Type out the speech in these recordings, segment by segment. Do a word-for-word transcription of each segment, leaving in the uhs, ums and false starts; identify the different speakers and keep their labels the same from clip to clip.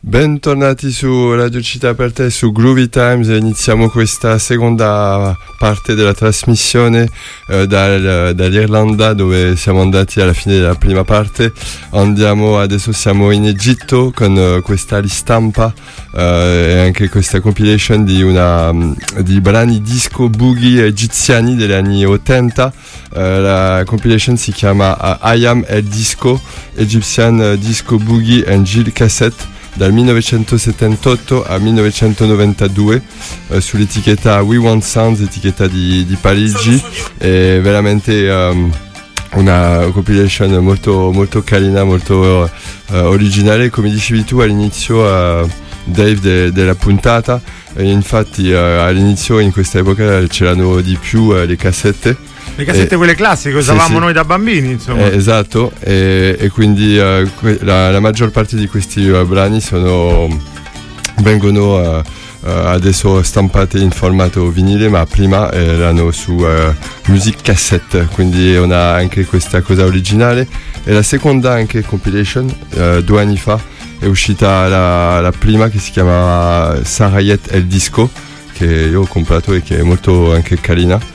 Speaker 1: Bentornati su Radio Città Aperta e su Groovy Times. Iniziamo questa seconda parte della trasmissione eh, dal, dall'Irlanda, dove siamo andati alla fine della prima parte. Andiamo adesso, siamo in Egitto con uh, questa ristampa uh, e anche questa compilation di, una, um, di brani disco boogie egiziani degli anni ottanta. Uh, la compilation si chiama uh, I Am El Disco, Egyptian Disco Boogie and Jill Cassette, dal millenovecentosettantotto al millenovecentonovantadue, eh, sull'etichetta We Want Sounds, etichetta di, di Parigi. È veramente um, una compilation molto, molto carina, molto uh, originale, come dicevi tu all'inizio, uh, Dave, de, della puntata. E infatti uh, all'inizio, in questa epoca, c'erano di più uh, le cassette.
Speaker 2: Le cassette eh, quelle classiche che usavamo sì, sì. noi da bambini, insomma. Eh,
Speaker 1: esatto, e, e quindi uh, que- la, la maggior parte di questi uh, brani sono vengono uh, uh, adesso stampati in formato vinile, ma prima erano su uh, music cassette, quindi è una, anche questa cosa originale. E la seconda anche compilation, uh, due anni fa, è uscita la, la prima, che si chiama Sarayet El Disco, che io ho comprato e che è molto anche carina.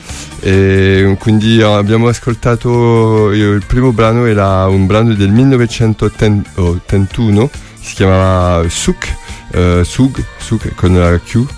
Speaker 1: E quindi abbiamo ascoltato, il primo brano era un brano del millenovecentottantuno, si chiamava Souk, uh, Souk, Souk con la Q, uh,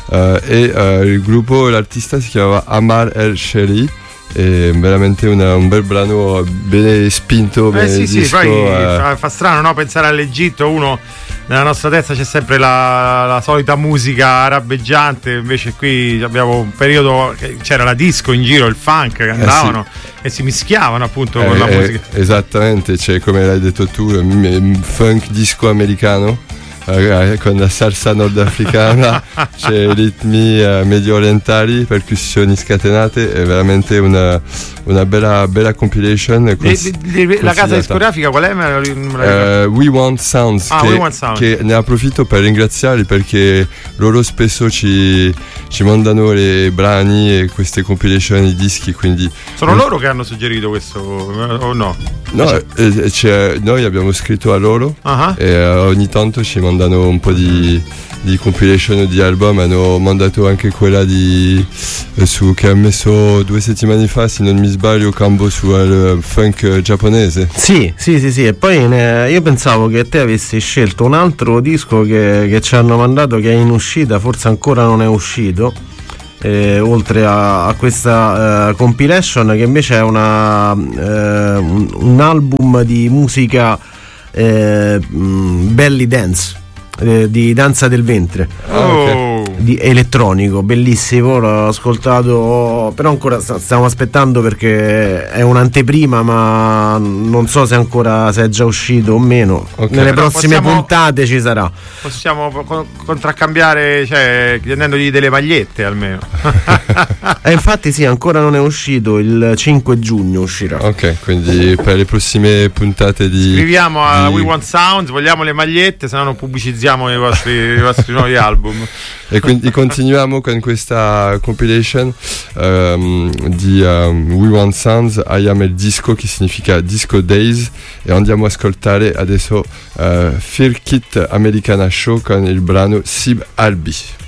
Speaker 1: e uh, il gruppo, l'artista si chiamava Amar El Sheri. È veramente una, un bel brano, bene spinto, bene
Speaker 2: eh sì,
Speaker 1: disco,
Speaker 2: sì, poi
Speaker 1: eh.
Speaker 2: fa, fa strano, no? Pensare all'Egitto, uno nella nostra testa c'è sempre la, la solita musica arabeggiante, invece qui abbiamo un periodo che c'era la disco in giro, il funk, che andavano eh sì. e si mischiavano appunto eh, con la musica.
Speaker 1: Eh, esattamente, cioè, come l'hai detto tu, funk disco americano. Uh, con la salsa nordafricana, c'è ritmi uh, medio orientali, percussioni scatenate, è veramente una, una bella, bella compilation. Cons-
Speaker 2: le, le, la casa discografica qual è? Me
Speaker 1: uh, We Want Sounds,
Speaker 2: ah,
Speaker 1: che,
Speaker 2: We Want Sounds,
Speaker 1: che ne approfitto per ringraziarli, perché loro spesso ci, ci mandano i brani e queste compilation, i dischi, quindi
Speaker 2: sono um, loro che hanno suggerito questo o no?
Speaker 1: No, eh, cioè, noi abbiamo scritto a loro uh-huh. e uh, ogni tanto ci mandano un po' di, di compilation di album. Hanno mandato anche quella di eh, su che ha messo due settimane fa, se non mi sbaglio, Cambo, sul funk giapponese.
Speaker 3: Sì, sì, sì, sì. E poi ne, io pensavo che te avessi scelto un altro disco che, che ci hanno mandato, che è in uscita, forse ancora non è uscito. Eh, oltre a, a questa uh, compilation, che invece è una, uh, un, un album di musica uh, belly dance, uh, di danza del ventre,
Speaker 2: oh. okay.
Speaker 3: di elettronico, bellissimo. L'ho ascoltato, però ancora stiamo aspettando, perché è un'anteprima, ma non so se ancora se è già uscito o meno. Okay. Nelle però prossime possiamo, puntate ci sarà.
Speaker 2: Possiamo co- contraccambiare, cioè chiedendogli delle magliette almeno.
Speaker 3: E eh, infatti sì, ancora non è uscito, il cinque giugno uscirà.
Speaker 1: Ok, quindi per le prossime puntate di
Speaker 2: scriviamo a
Speaker 1: di...
Speaker 2: We Want Sounds, vogliamo le magliette, se no non pubblicizziamo i vostri, i vostri nuovi album.
Speaker 1: E quindi continuiamo con questa compilation um, di um, We Want Sounds, I Am El Disco, che significa Disco Days, e andiamo a ascoltare adesso uh, Firkit Americana Show con il brano Sib Albi.